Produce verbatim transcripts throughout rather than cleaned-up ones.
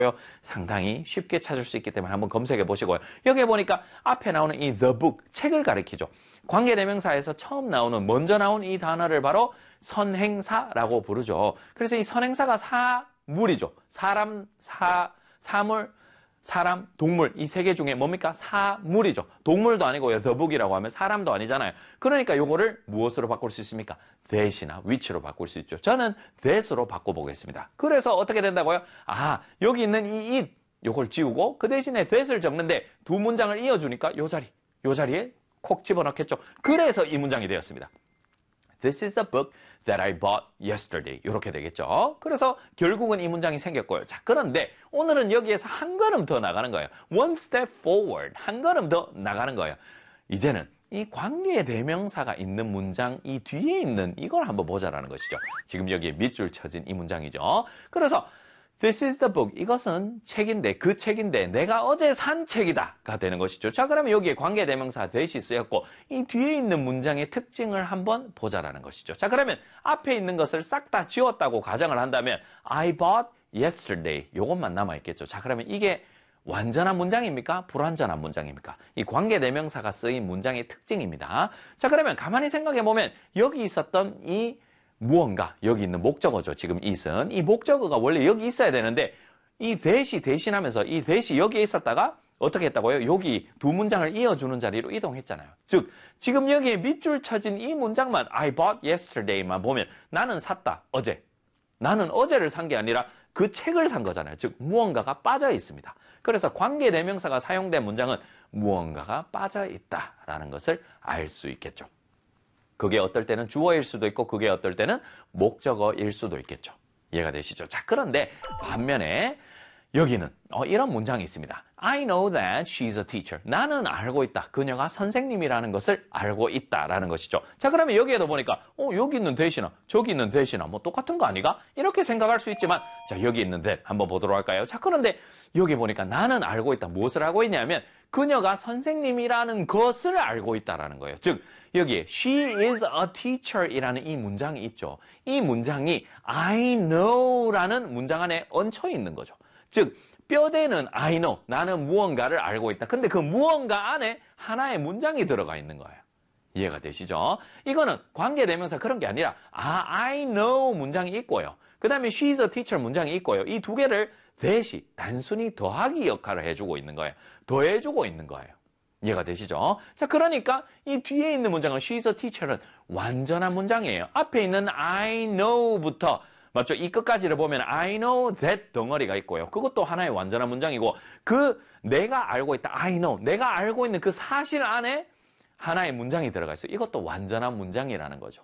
상당히 쉽게 찾을 수 있기 때문에 한번 검색해 보시고요. 여기에 보니까 앞에 나오는 이 the book, 책을 가리키죠. 관계대명사에서 처음 나오는, 먼저 나온 이 단어를 바로 선행사라고 부르죠. 그래서 이 선행사가 사물이죠. 사람, 사, 사물, 사람, 동물, 이 세 개 중에 뭡니까? 사물이죠. 동물도 아니고요. the book이라고 하면 사람도 아니잖아요. 그러니까 요거를 무엇으로 바꿀 수 있습니까? that이나 which로 바꿀 수 있죠. 저는 that으로 바꿔보겠습니다. 그래서 어떻게 된다고요? 아, 여기 있는 이 it, 요걸 지우고 그 대신에 that을 적는데 두 문장을 이어주니까 요 자리, 요 자리에 콕 집어넣겠죠. 그래서 이 문장이 되었습니다. This is the book that I bought yesterday. 이렇게 되겠죠. 그래서 결국은 이 문장이 생겼고요. 자, 그런데 오늘은 여기에서 한 걸음 더 나가는 거예요. One step forward. 한 걸음 더 나가는 거예요. 이제는 이 관계대명사가 있는 문장 이 뒤에 있는 이걸 한번 보자라는 것이죠. 지금 여기에 밑줄 쳐진 이 문장이죠. 그래서 This is the book. 이것은 책인데, 그 책인데 내가 어제 산 책이다가 되는 것이죠. 자, 그러면 여기에 관계대명사 that이 쓰였고 이 뒤에 있는 문장의 특징을 한번 보자라는 것이죠. 자, 그러면 앞에 있는 것을 싹 다 지웠다고 가정을 한다면 I bought yesterday. 요것만 남아있겠죠. 자, 그러면 이게 완전한 문장입니까? 불완전한 문장입니까? 이 관계대명사가 쓰인 문장의 특징입니다. 자, 그러면 가만히 생각해보면 여기 있었던 이 무언가, 여기 있는 목적어죠. 지금 it은. 이 목적어가 원래 여기 있어야 되는데 이 that이 대신하면서 이 that이 여기에 있었다가 어떻게 했다고요? 여기 두 문장을 이어주는 자리로 이동했잖아요. 즉, 지금 여기에 밑줄 쳐진 이 문장만 I bought yesterday만 보면 나는 샀다, 어제. 나는 어제를 산 게 아니라 그 책을 산 거잖아요. 즉, 무언가가 빠져 있습니다. 그래서 관계대명사가 사용된 문장은 무언가가 빠져 있다라는 것을 알 수 있겠죠. 그게 어떨 때는 주어일 수도 있고 그게 어떨 때는 목적어일 수도 있겠죠. 이해가 되시죠? 자, 그런데 반면에 여기는 어, 이런 문장이 있습니다. I know that she's a teacher. 나는 알고 있다. 그녀가 선생님이라는 것을 알고 있다라는 것이죠. 자, 그러면 여기에도 보니까 어, 여기 있는 that이나 저기 있는 that이나 뭐 똑같은 거 아니가? 이렇게 생각할 수 있지만 자, 여기 있는 that 한번 보도록 할까요? 자, 그런데 여기 보니까 나는 알고 있다. 무엇을 알고 있냐면 그녀가 선생님이라는 것을 알고 있다라는 거예요. 즉, 여기에 she is a teacher 이라는 이 문장이 있죠. 이 문장이 I know라는 문장 안에 얹혀 있는 거죠. 즉, 뼈대는 I know, 나는 무언가를 알고 있다. 근데 그 무언가 안에 하나의 문장이 들어가 있는 거예요. 이해가 되시죠? 이거는 관계대명사 그런 게 아니라 아, I know 문장이 있고요. 그 다음에 she's a teacher 문장이 있고요. 이 두 개를 that이 단순히 더하기 역할을 해주고 있는 거예요. 더해주고 있는 거예요. 이해가 되시죠? 자, 그러니까 이 뒤에 있는 문장은 she's a teacher은 완전한 문장이에요. 앞에 있는 I know부터 맞죠? 이 끝까지를 보면 I know that 덩어리가 있고요. 그것도 하나의 완전한 문장이고 그 내가 알고 있다. I know. 내가 알고 있는 그 사실 안에 하나의 문장이 들어가 있어요. 이것도 완전한 문장이라는 거죠.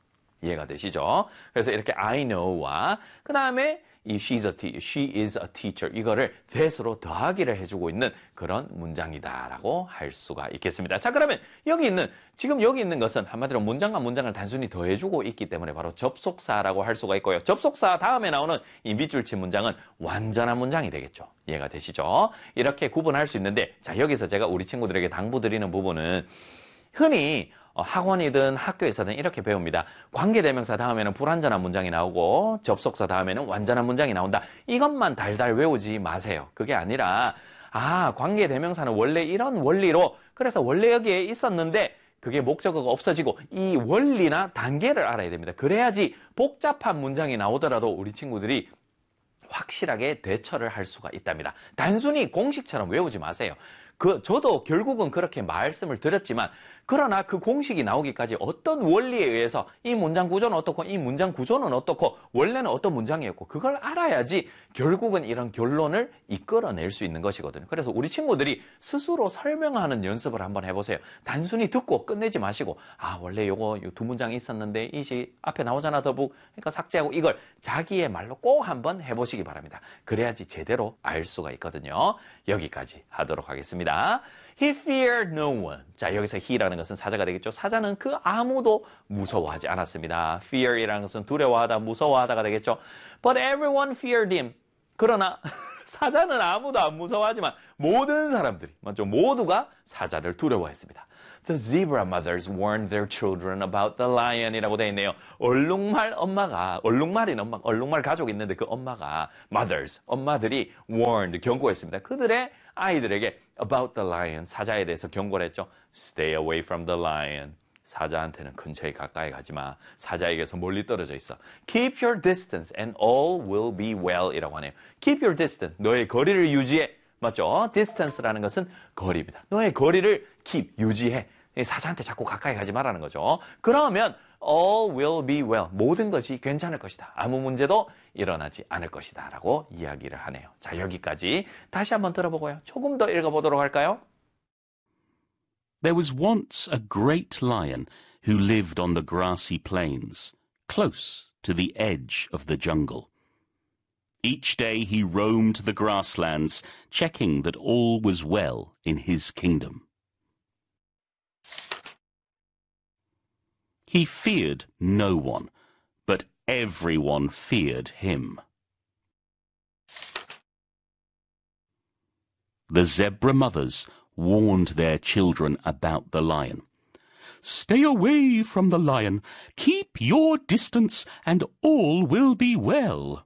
이해가 되시죠? 그래서 이렇게 I know와 그 다음에 이 she's a te- she is a teacher 이거를 that으로 더하기를 해주고 있는 그런 문장이다라고 할 수가 있겠습니다. 자, 그러면 여기 있는 지금 여기 있는 것은 한마디로 문장과 문장을 단순히 더해주고 있기 때문에 바로 접속사라고 할 수가 있고요. 접속사 다음에 나오는 이 밑줄 친 문장은 완전한 문장이 되겠죠. 이해가 되시죠? 이렇게 구분할 수 있는데 자, 여기서 제가 우리 친구들에게 당부드리는 부분은 흔히 학원이든 학교에서든 이렇게 배웁니다. 관계대명사 다음에는 불완전한 문장이 나오고 접속사 다음에는 완전한 문장이 나온다. 이것만 달달 외우지 마세요. 그게 아니라 아, 관계대명사는 원래 이런 원리로 그래서 원래 여기에 있었는데 그게 목적어가 없어지고 이 원리나 단계를 알아야 됩니다. 그래야지 복잡한 문장이 나오더라도 우리 친구들이 확실하게 대처를 할 수가 있답니다. 단순히 공식처럼 외우지 마세요. 그 저도 결국은 그렇게 말씀을 드렸지만 그러나 그 공식이 나오기까지 어떤 원리에 의해서 이 문장 구조는 어떻고 이 문장 구조는 어떻고 원래는 어떤 문장이었고 그걸 알아야지 결국은 이런 결론을 이끌어낼 수 있는 것이거든요. 그래서 우리 친구들이 스스로 설명하는 연습을 한번 해보세요. 단순히 듣고 끝내지 마시고 아, 원래 요거 요 두 문장이 있었는데 이시 앞에 나오잖아 더북 그러니까 삭제하고 이걸 자기의 말로 꼭 한번 해보시기 바랍니다. 그래야지 제대로 알 수가 있거든요. 여기까지 하도록 하겠습니다. He feared no one. 자, 여기서 he라는 것은 사자가 되겠죠. 사자는 그 아무도 무서워하지 않았습니다. fear이라는 것은 두려워하다, 무서워하다가 되겠죠. But everyone feared him. 그러나 사자는 아무도 안 무서워하지만 모든 사람들이, 맞죠? 모두가 사자를 두려워했습니다. The zebra mothers warned their children about the lion이라고 되어 있네요. 얼룩말 엄마가, 얼룩말인 엄마, 얼룩말 가족이 있는데 그 엄마가 mothers, 엄마들이 warned, 경고했습니다. 그들의 아이들에게 about the lion, 사자에 대해서 경고를 했죠. Stay away from the lion. 사자한테는 근처에 가까이 가지 마. 사자에게서 멀리 떨어져 있어. Keep your distance and all will be well 이라고 하네요. Keep your distance. 너의 거리를 유지해. 맞죠? distance라는 것은 거리입니다. 너의 거리를 keep, 유지해. 사자한테 자꾸 가까이 가지 말라는 거죠. 그러면 all will be well. 모든 것이 괜찮을 것이다. 아무 문제도 일어나지 않을 것이다. 라고 이야기를 하네요. 자, 여기까지 다시 한번 들어보고요. 조금 더 읽어보도록 할까요? There was once a great lion who lived on the grassy plains, close to the edge of the jungle. Each day he roamed the grasslands, checking that all was well in his kingdom. He feared no one, but everyone feared him. The zebra mothers warned their children about the lion. Stay away from the lion. Keep your distance and all will be well.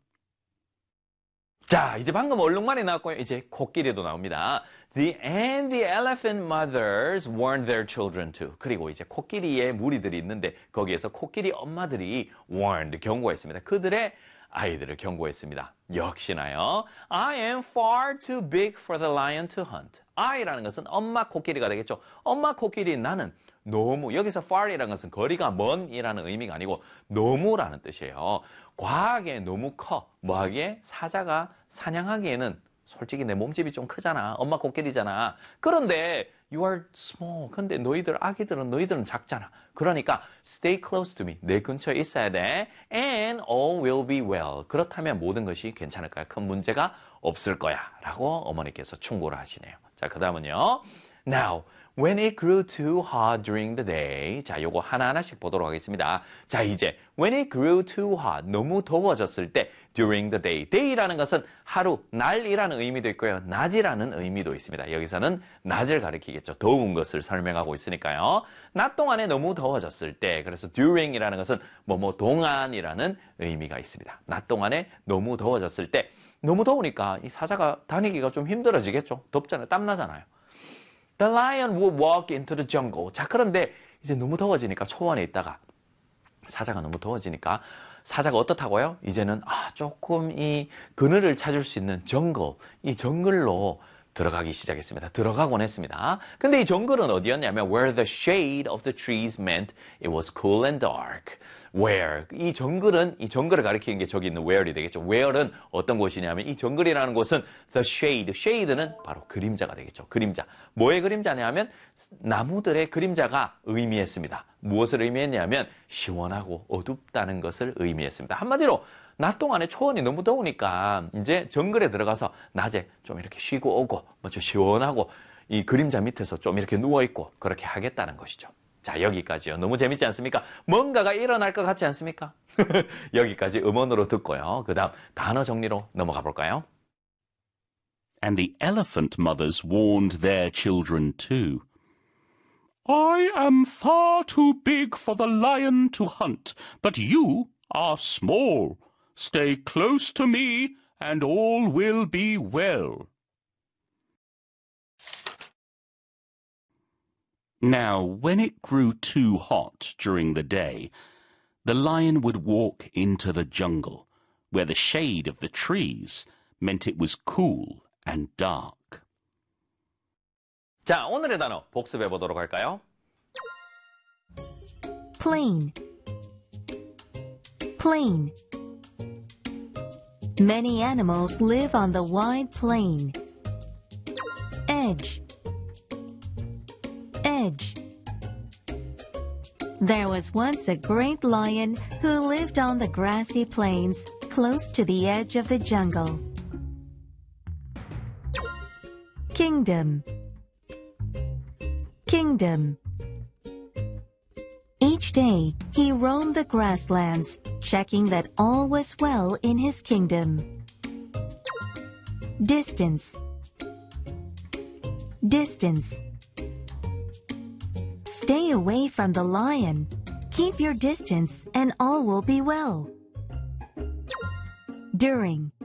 자, 이제 방금 얼룩말이 나왔고요. 이제 코끼리도 나옵니다. The and the elephant mothers warned their children too. 그리고 이제 코끼리의 무리들이 있는데 거기에서 코끼리 엄마들이 warned, 경고했습니다. 그들의 아이들을 경고했습니다. 역시나요. I am far too big for the lion to hunt. I라는 것은 엄마 코끼리가 되겠죠. 엄마 코끼리 나는 너무, 여기서 far이라는 것은 거리가 먼이라는 의미가 아니고 너무라는 뜻이에요. 과하게 너무 커. 뭐하기에? 사자가 사냥하기에는 솔직히 내 몸집이 좀 크잖아. 엄마 코끼리잖아. 그런데 you are small. 근데 너희들 아기들은 너희들은 작잖아. 그러니까 stay close to me. 내 근처에 있어야 돼. And all will be well. 그렇다면 모든 것이 괜찮을 거야. 큰 문제가 없을 거야. 라고 어머니께서 충고를 하시네요. 자, 그 다음은요. Now, when it grew too hot during the day. 자, 요거 하나하나씩 보도록 하겠습니다. 자, 이제 when it grew too hot. 너무 더워졌을 때 during the day. day라는 것은 하루, 날이라는 의미도 있고요. 낮이라는 의미도 있습니다. 여기서는 낮을 가리키겠죠. 더운 것을 설명하고 있으니까요. 낮 동안에 너무 더워졌을 때. 그래서 during이라는 것은 뭐뭐 동안이라는 의미가 있습니다. 낮 동안에 너무 더워졌을 때. 너무 더우니까 이 사자가 다니기가 좀 힘들어지겠죠. 덥잖아요. 땀나잖아요. The lion would walk into the jungle. 자, 그런데 이제 너무 더워지니까 초원에 있다가 사자가 너무 더워지니까 사자가 어떻다고요? 이제는 아, 조금 이 그늘을 찾을 수 있는 정글, 이 정글로 들어가기 시작했습니다. 들어가곤 했습니다. 근데 이 정글은 어디였냐면 where the shade of the trees meant it was cool and dark. where 이 정글은 이 정글을 가리키는 게 저기 있는 where이 되겠죠. where은 어떤 곳이냐면 이 정글이라는 곳은 the shade, shade는 바로 그림자가 되겠죠. 그림자. 뭐의 그림자냐면 나무들의 그림자가 의미했습니다. 무엇을 의미했냐면 시원하고 어둡다는 것을 의미했습니다. 한마디로 낮 동안에 초원이 너무 더우니까 이제 정글에 들어가서 낮에 좀 이렇게 쉬고 오고 뭐 좀 시원하고 이 그림자 밑에서 좀 이렇게 누워있고 그렇게 하겠다는 것이죠. 자, 여기까지요. 너무 재밌지 않습니까? 뭔가가 일어날 것 같지 않습니까? 여기까지 음원으로 듣고요. 그 다음 단어 정리로 넘어가 볼까요? And the elephant mothers warned their children too. I am far too big for the lion to hunt, but you are small. Stay close to me and all will be well. Now, when it grew too hot during the day, the lion would walk into the jungle, where the shade of the trees meant it was cool and dark. 자, 오늘의 단어 복습해 보도록 할까요? Plain. Plain. Many animals live on the wide plain. Edge. Edge. There was once a great lion who lived on the grassy plains close to the edge of the jungle. Kingdom. Kingdom. Each day, he roamed the grasslands, checking that all was well in his kingdom. Distance. Distance. Stay away from the lion. Keep your distance and all will be well. During.